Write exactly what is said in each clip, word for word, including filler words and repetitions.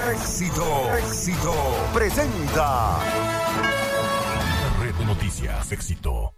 Éxito, éxito, presenta Red de Noticias Éxito.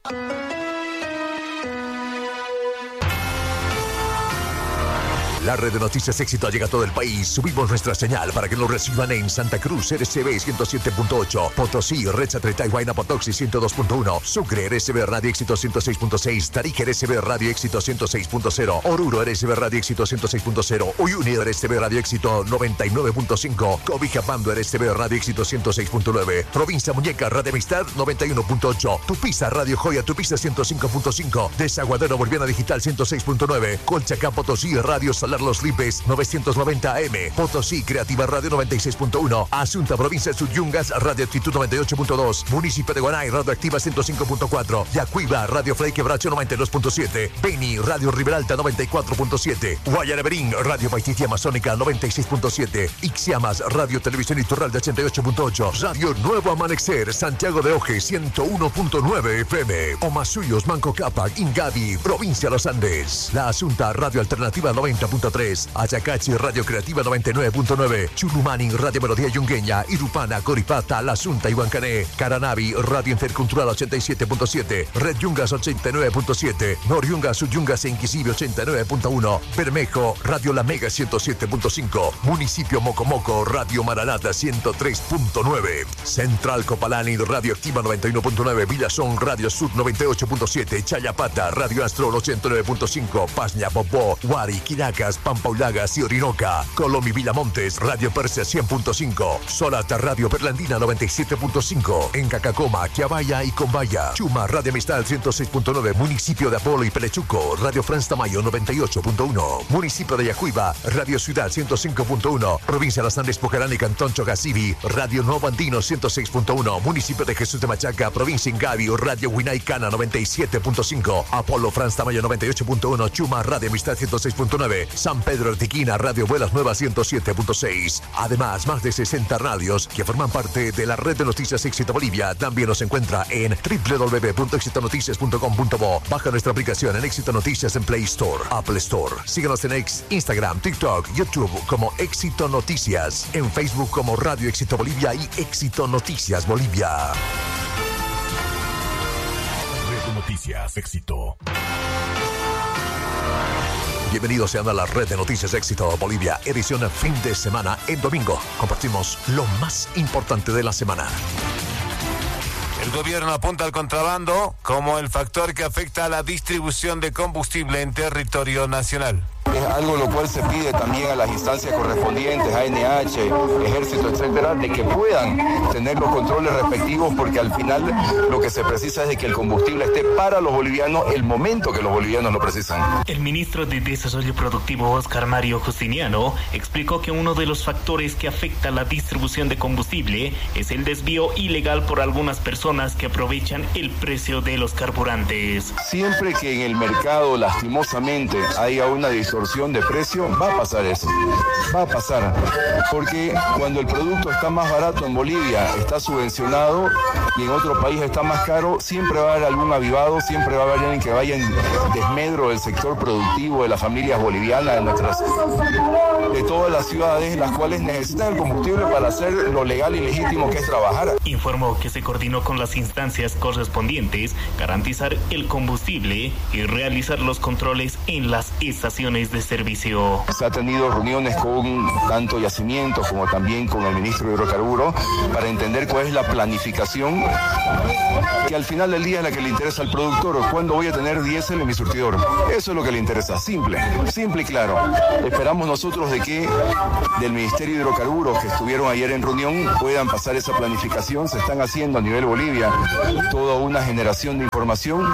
La red de noticias Éxito llega a todo el país. Subimos nuestra señal para que nos reciban en Santa Cruz, R C B ciento siete punto ocho, Potosí, Red Satélite, Huayna Potoxi ciento dos punto uno, Sucre, R C B Radio Éxito ciento seis punto seis, Tarija, R C B Radio Éxito ciento seis punto cero, Oruro, R C B Radio Éxito ciento seis punto cero, Uyuni, R C B Radio Éxito noventa y nueve punto cinco, Cobijapando, R C B Radio Éxito ciento seis punto nueve, Provincia Muñeca, Radio Amistad noventa y uno punto ocho, Tupiza, Radio Joya, Tupiza ciento cinco punto cinco, Desaguadero Boliviana Digital ciento seis punto nueve, Colchacán, Potosí, Radio Salar Los Lipes novecientos noventa A M, Potosí Creativa Radio noventa y seis punto uno, Asunta Provincia de Suyungas Radio Actitud noventa y ocho punto dos, Municipio de Guanay Radio Activa ciento cinco punto cuatro, Yacuiba Radio Frei Quebracho noventa y dos punto siete, Beni Radio Riberalta noventa y cuatro punto siete, Guayaneberín Radio Paititi Amazónica noventa y seis punto siete, Ixiamas Radio Televisión Iturralde ochenta y ocho punto ocho, Radio Nuevo Amanecer Santiago de Oje ciento uno punto nueve F M, Omasuyos Manco Cápac Ingavi Provincia Los Andes, La Asunta Radio Alternativa noventa punto tres, Ayacachi Radio Creativa noventa y nueve punto nueve, Chulumani Radio Melodía Yungueña, Irupana, Coripata, La Asunta y Huancané, Caranavi Radio Intercultural ochenta y siete punto siete, Red Yungas ochenta y nueve punto siete, Noriungas Suyungas e Inquisible ochenta y nueve punto uno, Bermejo Radio La Mega ciento siete punto cinco, Municipio Mocomoco Radio Maranata ciento tres punto nueve, Central Copalani Radio Activa noventa y uno punto nueve, Villazón Radio Sud noventa y ocho punto siete, Chayapata Radio Astro ochenta y nueve punto cinco, Pasña Popó, Huari, Quiracas, Pampa Ulagas y Orinoca, Colomi Villamontes, Radio Persia cien punto cinco, Solata Radio Perlandina noventa y siete punto cinco, en Cacacoma, Quiabaya y Combaya, Chuma Radio Amistad ciento seis punto nueve, Municipio de Apolo y Pelechuco, Radio Franz Tamayo noventa y ocho punto uno, Municipio de Yacuiba, Radio Ciudad ciento cinco punto uno, Provincia de Los Andes, Pucarán y Cantón Chocasibi, Radio Nuevo Andino ciento seis punto uno, Municipio de Jesús de Machaca, Provincia Ingavi, Radio Huinay-Cana noventa y siete punto cinco, Apolo Franz Tamayo noventa y ocho punto uno, Chuma Radio Amistad ciento seis punto nueve, San Pedro Artiquina Radio Vuelas Nuevas ciento siete punto seis. Además, más de sesenta radios que forman parte de la red de noticias Éxito Bolivia también nos encuentra en doble u doble u doble u punto éxito noticias punto com punto bo. Baja nuestra aplicación en Éxito Noticias en Play Store, Apple Store. Síguenos en X, Instagram, TikTok, YouTube como Éxito Noticias. En Facebook como Radio Éxito Bolivia y Éxito Noticias Bolivia. Red de Noticias Éxito. Bienvenidos sean a la red de noticias Éxito Bolivia, edición fin de semana. En domingo compartimos lo más importante de la semana. El gobierno apunta al contrabando como el factor que afecta a la distribución de combustible en territorio nacional. Es algo lo cual se pide también a las instancias correspondientes, A N H, Ejército, etcétera, de que puedan tener los controles respectivos, porque al final lo que se precisa es de que el combustible esté para los bolivianos el momento que los bolivianos lo precisan. El ministro de Desarrollo Productivo, Oscar Mario Justiniano, explicó que uno de los factores que afecta la distribución de combustible es el desvío ilegal por algunas personas que aprovechan el precio de los carburantes. Siempre que en el mercado, lastimosamente, haya una distorsión de precio, va a pasar eso, va a pasar, porque cuando el producto está más barato en Bolivia, está subvencionado, y en otro país está más caro, siempre va a haber algún avivado, siempre va a haber alguien que vaya en desmedro del sector productivo de las familias bolivianas, de nuestras, de todas las ciudades, las cuales necesitan el combustible para hacer lo legal y legítimo que es trabajar. Informó que se coordinó con las instancias correspondientes, garantizar el combustible y realizar los controles en las estaciones de servicio. Se ha tenido reuniones con tanto yacimientos como también con el ministro de Hidrocarburos para entender cuál es la planificación que al final del día es la que le interesa al productor. ¿Cuándo voy a tener diésel en mi surtidor? Eso es lo que le interesa, simple, simple y claro. Esperamos nosotros de que del Ministerio de Hidrocarburos, que estuvieron ayer en reunión, puedan pasar esa planificación. Se están haciendo a nivel Bolivia toda una generación de información.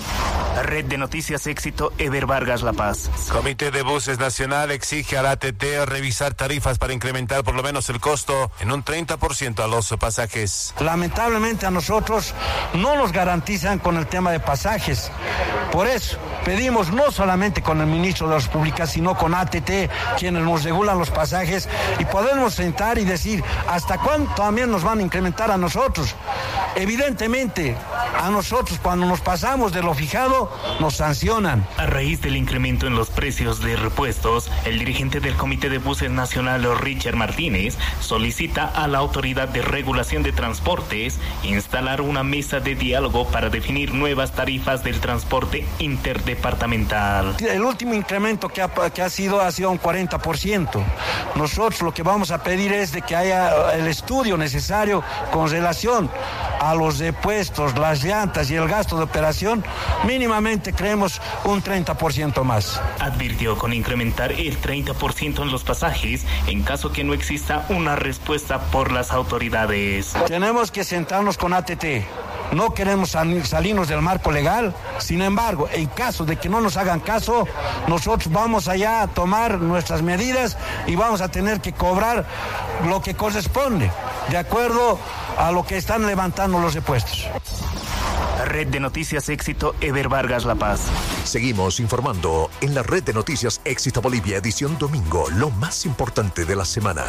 Red de Noticias Éxito, Eber Vargas, La Paz. Comité de Buses Nacional exige a la A T T revisar tarifas para incrementar por lo menos el costo en un treinta por ciento a los pasajes. Lamentablemente a nosotros no nos garantizan con el tema de pasajes. Por eso pedimos no solamente con el ministro de las Públicas, sino con A T T, quienes nos regulan los pasajes, y podemos sentar y decir hasta cuánto también nos van a incrementar a nosotros. Evidentemente, A nosotros, cuando nos pasamos de lo fijado, nos sancionan. A raíz del incremento en los precios de repuestos, el dirigente del Comité de Buses Nacional, Richard Martínez, solicita a la Autoridad de Regulación de Transportes instalar una mesa de diálogo para definir nuevas tarifas del transporte interdepartamental. El último incremento que ha, que ha sido ha sido un cuarenta por ciento. Nosotros lo que vamos a pedir es de que haya el estudio necesario con relación a los repuestos, las llantas y el gasto de operación, mínimamente creemos un treinta por ciento más. Advirtió con incrementar el treinta por ciento en los pasajes en caso que no exista una respuesta por las autoridades. Tenemos que sentarnos con A T T. No queremos salirnos del marco legal. Sin embargo, en caso de que no nos hagan caso, nosotros vamos allá a tomar nuestras medidas y vamos a tener que cobrar lo que corresponde, de acuerdo a lo que están levantando los repuestos. Red de Noticias Éxito, Ever Vargas, La Paz. Seguimos informando en la Red de Noticias Éxito Bolivia, edición domingo, lo más importante de la semana.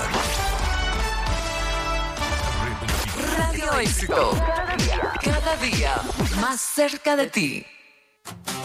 Radio Éxito. Cada día, cada día más cerca de ti.